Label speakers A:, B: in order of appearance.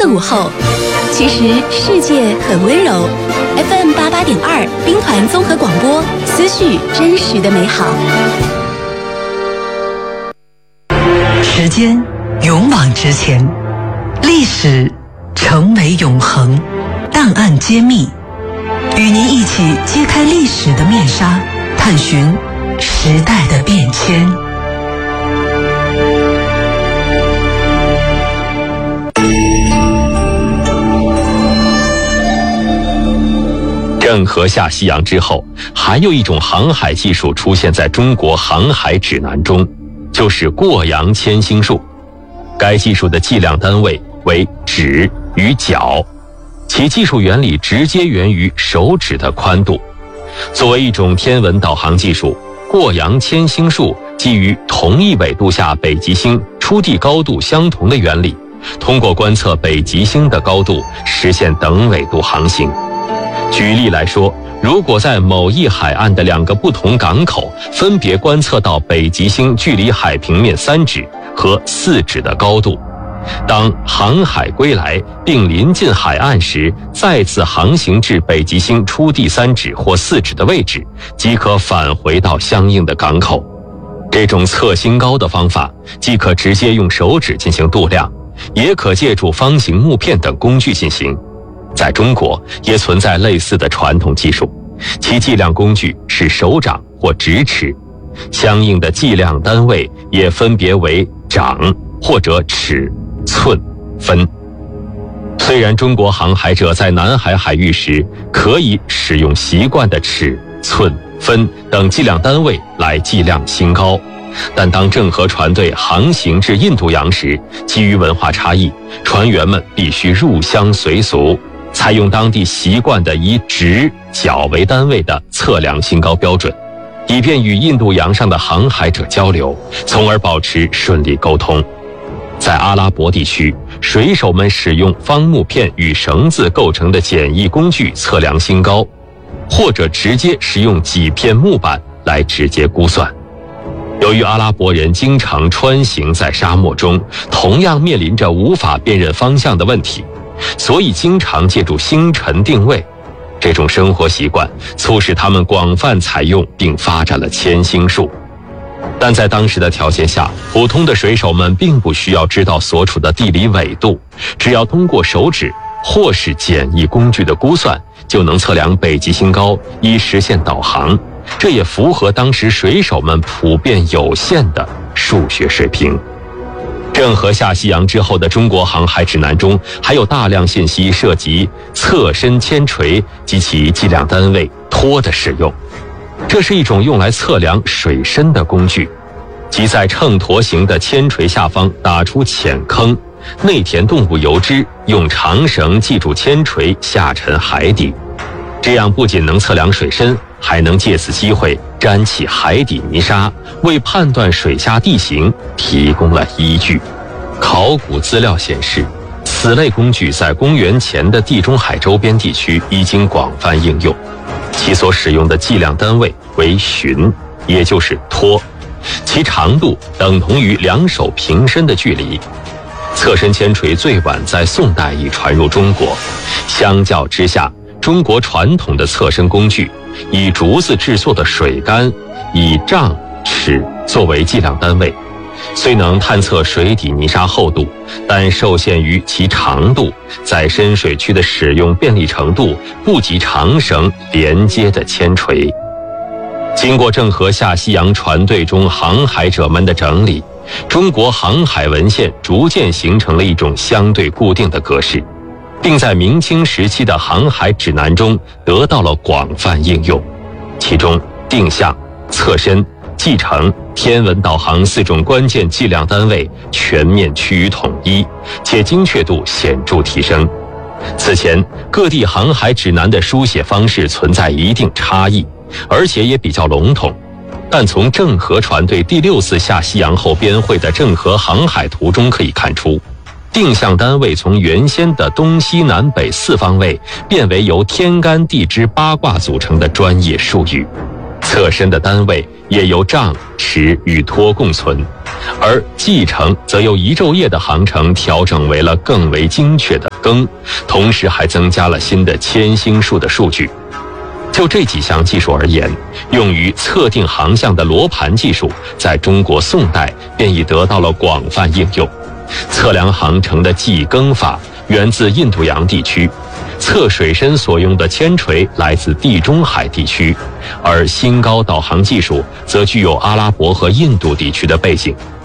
A: 午后，其实世界很温柔。FM 88.2兵团综合广播，思绪真实的美好。
B: 时间勇往直前，历史成为永恒，档案揭秘，与您一起揭开历史的面纱，探寻时代的变迁。
C: 郑和下西洋之后，还有一种航海技术出现在中国航海指南中，就是过洋千星术。该技术的计量单位为指与角，其技术原理直接源于手指的宽度。作为一种天文导航技术，过洋千星术基于同一纬度下北极星出地高度相同的原理，通过观测北极星的高度，实现等纬度航行。举例来说，如果在某一海岸的两个不同港口分别观测到北极星距离海平面3指和4指的高度，当航海归来并临近海岸时，再次航行至北极星出地3指或4指的位置，即可返回到相应的港口。这种测星高的方法既可直接用手指进行度量，也可借助方形木片等工具进行。在中国也存在类似的传统技术，其计量工具是手掌或直尺，相应的计量单位也分别为掌或者尺、寸、分。虽然中国航海者在南海海域时可以使用习惯的尺、寸、分等计量单位来计量星高，但当郑和船队航行至印度洋时，基于文化差异，船员们必须入乡随俗，采用当地习惯的以指、角为单位的测量星高标准，以便与印度洋上的航海者交流，从而保持顺利沟通。在阿拉伯地区，水手们使用方木片与绳子构成的简易工具测量星高，或者直接使用几片木板来直接估算。由于阿拉伯人经常穿行在沙漠中，同样面临着无法辨认方向的问题，所以经常借助星辰定位。这种生活习惯促使他们广泛采用并发展了千星术。但在当时的条件下，普通的水手们并不需要知道所处的地理纬度，只要通过手指或是简易工具的估算，就能测量北极星高，以实现导航。这也符合当时水手们普遍有限的数学水平。郑和下西洋之后的中国航海指南中，还有大量信息涉及侧身铅锤及其计量单位托的使用。这是一种用来测量水深的工具，即在秤砣形的铅锤下方打出浅坑，内填动物油脂，用长绳系住铅锤下沉海底。这样不仅能测量水深，还能借此机会沾起海底泥沙，为判断水下地形提供了依据。考古资料显示，此类工具在公元前的地中海周边地区已经广泛应用，其所使用的计量单位为寻，也就是托，其长度等同于2手平伸的距离。侧身铅锤最晚在宋代已传入中国，相较之下，中国传统的侧身工具以竹子制作的水竿，以丈、尺作为计量单位，虽能探测水底泥沙厚度，但受限于其长度，在深水区的使用便利程度不及长绳连接的铅锤。经过郑和下西洋船队中航海者们的整理，中国航海文献逐渐形成了一种相对固定的格式，并在明清时期的航海指南中得到了广泛应用。其中定向、侧身、计程、天文导航4种关键计量单位全面趋于统一，且精确度显著提升。此前各地航海指南的书写方式存在一定差异，而且也比较笼统，但从郑和船队第6次下西洋后编绘的郑和航海图中可以看出，定向单位从原先的东西南北4方位变为由天干地支8卦组成的专业术语。侧身的单位也由丈、尺与托共存，而计程则由一昼夜的航程调整为了更为精确的更，同时还增加了新的千星术的数据。就这几项技术而言，用于测定航向的罗盘技术在中国宋代便已得到了广泛应用。测量航程的计更法源自印度洋地区，测水深所用的铅锤来自地中海地区，而新高导航技术则具有阿拉伯和印度地区的背景。